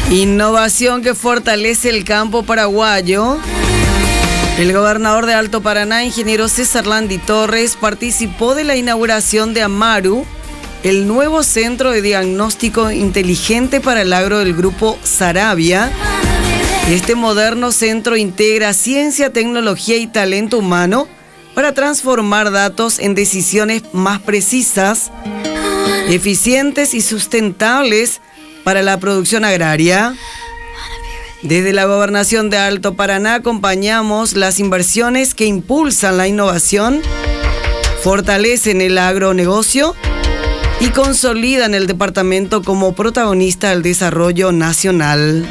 Innovación que fortalece el campo paraguayo. El gobernador de Alto Paraná, ingeniero César Landi Torres, participó de la inauguración de Amaru, el nuevo centro de diagnóstico inteligente para el agro del grupo Saravia. Este moderno centro integra ciencia, tecnología y talento humano para transformar datos en decisiones más precisas, eficientes y sustentables para la producción agraria. Desde la Gobernación de Alto Paraná acompañamos las inversiones que impulsan la innovación, fortalecen el agronegocio y consolidan el departamento como protagonista del desarrollo nacional.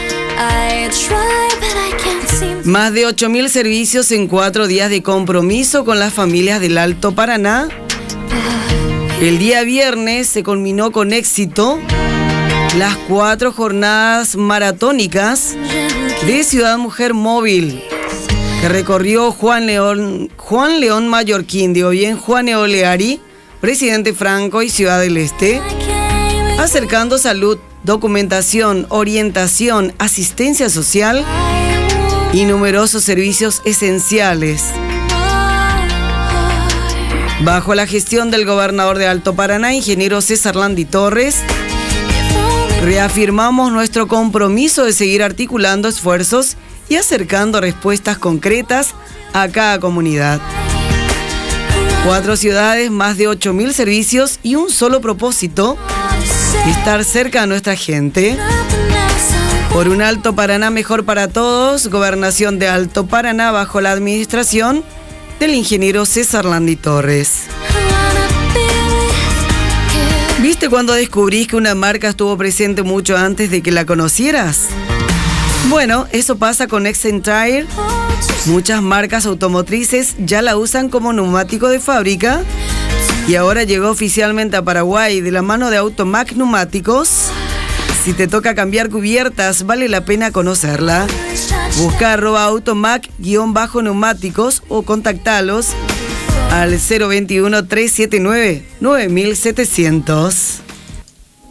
Más de 8.000 servicios en 4 días de compromiso con las familias del Alto Paraná. El día viernes se culminó con éxito las 4 jornadas maratónicas de Ciudad Mujer Móvil que recorrió Juan León Mallorquín, digo bien, Juan Eoleari, Presidente Franco y Ciudad del Este, acercando salud, documentación, orientación, asistencia social y numerosos servicios esenciales. Bajo la gestión del gobernador de Alto Paraná, ingeniero César Landi Torres, reafirmamos nuestro compromiso de seguir articulando esfuerzos y acercando respuestas concretas a cada comunidad. 4 ciudades, más de 8.000 servicios y un solo propósito: estar cerca de nuestra gente. Por un Alto Paraná mejor para todos, Gobernación de Alto Paraná bajo la administración del ingeniero César Landi Torres. ¿Viste cuando descubrís que una marca estuvo presente mucho antes de que la conocieras? Bueno, eso pasa con Excentrire. Muchas marcas automotrices ya la usan como neumático de fábrica y ahora llegó oficialmente a Paraguay de la mano de Automac Neumáticos. Si te toca cambiar cubiertas, vale la pena conocerla. Busca @automac_neumáticos o contactalos al 021-379-9700.